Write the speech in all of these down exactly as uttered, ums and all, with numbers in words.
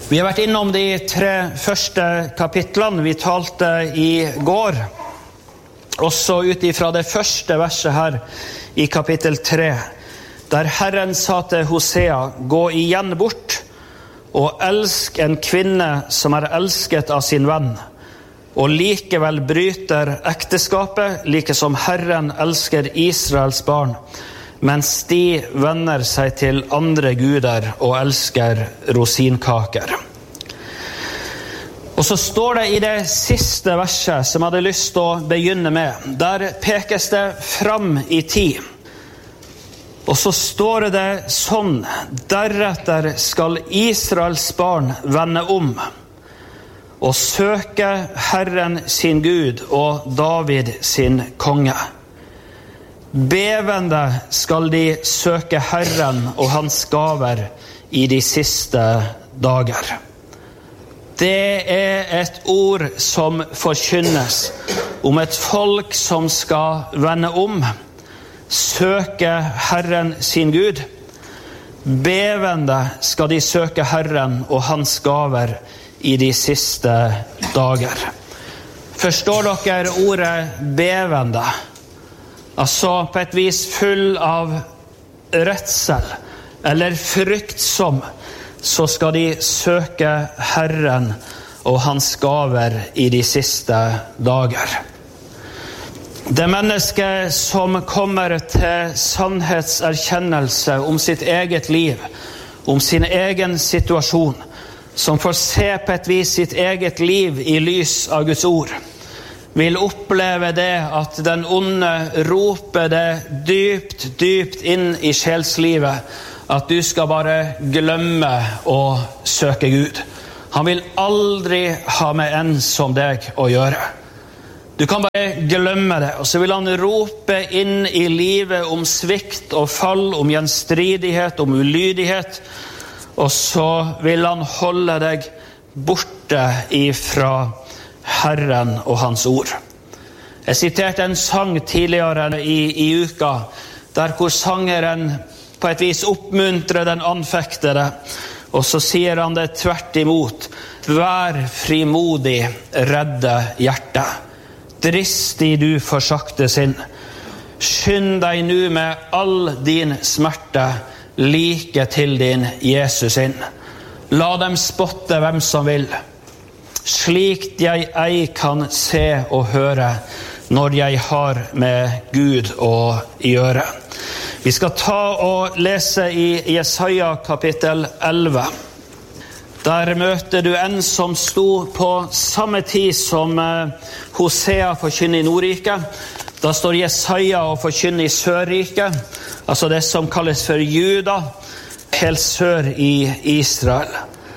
Vi har vært innom de tre første kapitlene. Vi talte i går, også ut ifra det første verset her i kapittel tre, der Herren sa til Hosea, gå igjen bort og elsk en kvinne som er elsket av sin venn, og likevel bryter ekteskapet, like som Herren elsker Israels barn, mens de vender seg til andre guder og elsker rosinkaker. Og så står det i det siste verset som jeg hadde lyst til å begynne med. Der pekes det fram i tid. Og så står det sånn, deretter skal Israels barn vende om og søke Herren sin Gud og David sin konge. Bevende skal de søke Herren og hans gaver i de siste dager. Det er et ord som forkynnes om et folk som skal vende om, søke Herren sin Gud. Bevende skal de søke Herren og hans gaver i de siste dager. Forstår dere ordet bevende? Altså på et vis full av redsel eller fryktsom, så skal de søke Herren og hans gaver i de siste dager. Det menneske som kommer til sannhetserkjennelse om sitt eget liv, om sin egen situasjon, som får se på et vis sitt eget liv i lys av Guds ord, vil oppleve det at den onde roper det dypt, dypt inn i sjelslivet, at du skal bare glemme å søke Gud. Han vil aldri ha med en som deg å gjøre. Du kan bare glemme det, og så vil han rope inn i livet om svikt og fall, om gjenstridighet, om ulydighet, og så vil han holde deg borte ifra Herren og hans ord. Jeg siterte en sang tidligere i, i uka, der hvor sangeren på et vis oppmuntrer den anfektede, og så sier han det tvert imot. Vær frimodig, redde hjerte. Dristig du forsakte sinn. Skynd deg nu med all din smerte, like til din Jesus inn. La dem spotte hvem som vil. Slikt jeg ei kan se og høre når jeg har med Gud å gjøre. Vi skal ta og lese i Jesaja kapittel elleve. Der møter du en som sto på samme tid som Hosea forkynner i Nordriket. Da står Jesaja og forkynner i Sørriket, altså det som kalles for Juda, helt sør i Israel.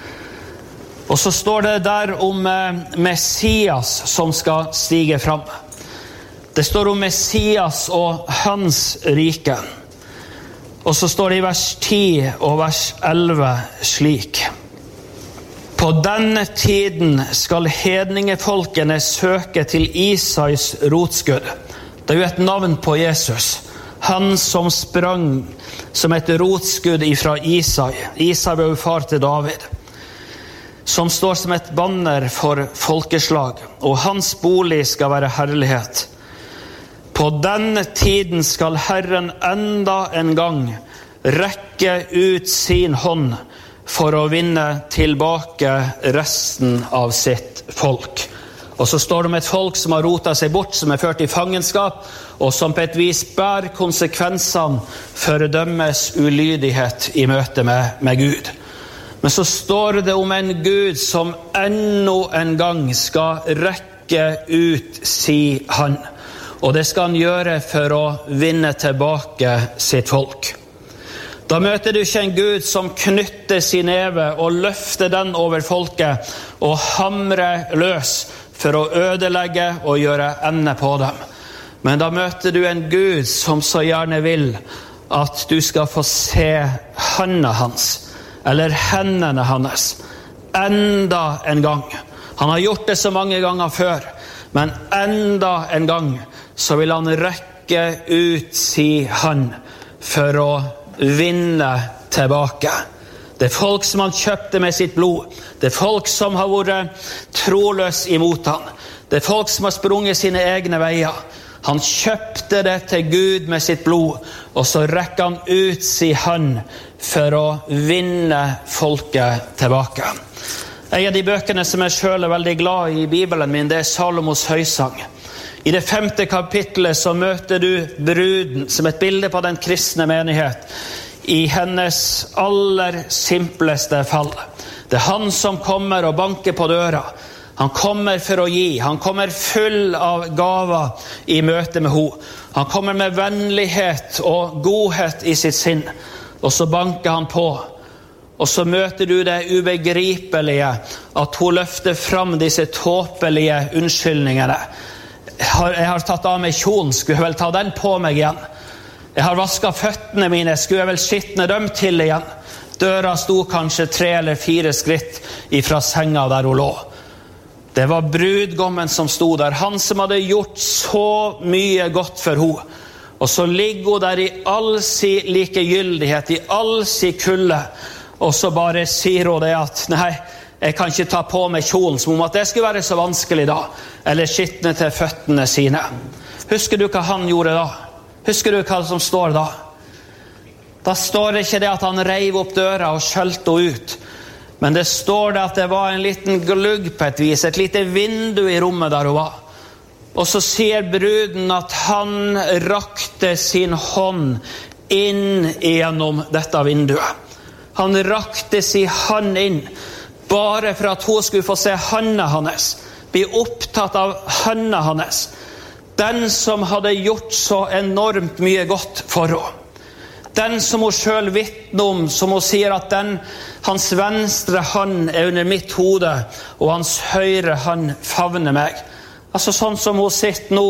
Og så står det der om Messias som skal stige fram. Det står om Messias og hans rike. Og så står det i vers ti og vers elleve slik. På denne tiden skal hedningefolkene søke til Isais rotskudd. Det er jo et navn på Jesus. Han som sprang som et rotskudd ifra Isai. Isai var jo far til David. Som står som et banner for folkeslag, og hans bolig skal være herlighet. På denne tiden skal Herren enda en gang rekke ut sin hånd for å vinne tilbake resten av sitt folk. Og så står det om et folk som har rotet seg bort, som er ført i fangenskap, og som på et vis bærer konsekvensene for dømmes ulydighet i møte med, med Gud. Men så står det om en Gud som ennå en gang skal rekke ut si hand. Og det skal han gjøre for å vinne tilbake sitt folk. Da møter du ikke en Gud som knytter sin neve og løfter den over folket og hamrer løs for å ødelegge og gjøre ende på dem. Men da møter du en Gud som så gjerne vil at du skal få se handa hans, eller hendene hans, enda en gang. Han har gjort det så mange ganger før, men enda en gang så vil han rekke ut si hand for å vinne tilbake. Det er folk som han kjøpte med sitt blod. Det er folk som har vært troløs imot han. Det er folk som har sprunget sine egne veier. Han kjøpte det til Gud med sitt blod, og så rekker han ut sin hånd for å vinne folket tilbake. En av de bøkene som jeg selv er veldig glad i i Bibelen min, det er Salomos høysang. I det femte kapittelet så møter du bruden som et bilde på den kristne menighet i hennes aller simpleste fall. Det er han som kommer og banker på døra. Han kommer for å gi. Han kommer full av gaver i møte med henne. Han kommer med vennlighet og godhet i sitt sinn. Og så banker han på. Og så møter du det ubegripelige at hun løfter fram disse tåpelige unnskyldningene. Jeg har, jeg har tatt av meg kjolen, skulle jeg vel ta den på meg igjen. Jeg har vasket føttene mine, skulle jeg vel skitne dem til igjen. Døra sto kanskje tre eller fire skritt ifra senga der hun lå. Det var brudgommen som stod der, han som hadde gjort så mye godt for henne. Og så ligger hun der i all sin likegyldighet, i all sin kulde, og så bare sier hun det at, nei, jeg kan ikke ta på meg kjolen, som om at det skulle være så vanskelig da, eller skitne til føttene sine. Husker du hva han gjorde da? Husker du hva som står da? Da står det ikke det at han reiv opp døra og skjølte henne ut, men det står det at det var en liten glugg på et vis, et lite vindu i rommet der hun var. Og så sier bruden at han rakte sin hånd inn gjennom dette vinduet. Han rakte sin hånd inn, bare for at hun skulle få se hånda hans, bli opptatt av hånda hans. Den som hadde gjort så enormt mye godt for henne. Den som hun selv vittner om, som hun sier at den, hans venstre hånd er under mitt hode, og hans høyre hånd favner meg. Altså sånn som hun sitter nå